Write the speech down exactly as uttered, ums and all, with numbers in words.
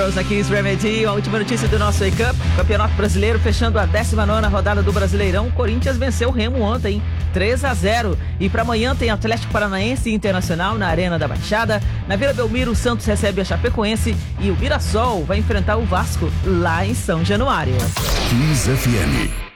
Aqui Remedy, a última notícia do nosso Wake Up. Campeonato Brasileiro fechando a décima nona rodada do Brasileirão. O Corinthians venceu o Remo ontem, três a zero. E para amanhã tem Atlético Paranaense e Internacional na Arena da Baixada. Na Vila Belmiro, o Santos recebe a Chapecoense e o Mirassol vai enfrentar o Vasco lá em São Januário. Kiss F M.